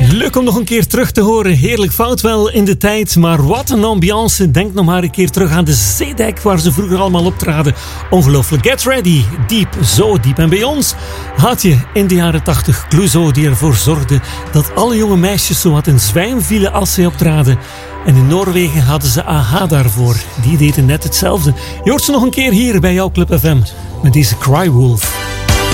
Leuk om nog een keer terug te horen. Heerlijk fout wel in de tijd, maar wat een ambiance. Denk nog maar een keer terug aan de Zeedijk waar ze vroeger allemaal optraden. Ongelooflijk. Get ready. Diep, zo diep. En bij ons had je in de jaren 80 Clouseau die ervoor zorgde dat alle jonge meisjes zo wat in zwijm vielen als ze optraden. En in Noorwegen hadden ze AHA daarvoor. Die deden net hetzelfde. Je hoort ze nog een keer hier bij jouw Club FM met deze Cry Wolf.